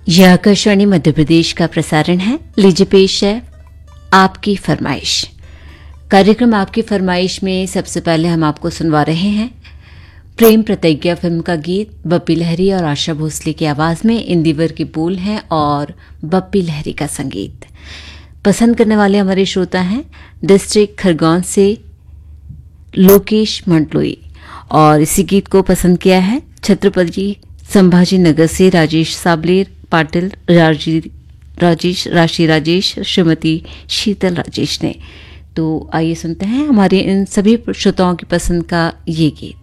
यह आकाशवाणी मध्य प्रदेश का प्रसारण है। लीजिए पेश है आपकी फरमाइश। कार्यक्रम आपकी फरमाइश में सबसे पहले हम आपको सुनवा रहे हैं प्रेम प्रतिज्ञा फिल्म का गीत। बप्पी लहरी और आशा भोसले की आवाज में इंदिवर के बोल हैं और बप्पी लहरी का संगीत। पसंद करने वाले हमारे श्रोता हैं डिस्ट्रिक्ट खरगोन से लोकेश मंडलोई, और इसी गीत को पसंद किया है छत्रपति संभाजी नगर से राजेश साबलेर पाटिल, राशि राजेश, श्रीमती शीतल राजेश ने। तो आइए सुनते हैं हमारे इन सभी श्रोताओं की पसंद का ये गीत।